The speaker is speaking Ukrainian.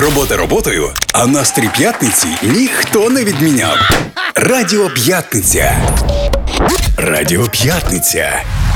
Робота роботою, а настрій п'ятниці ніхто не відміняв. Радіо П'ятниця. Радіо П'ятниця.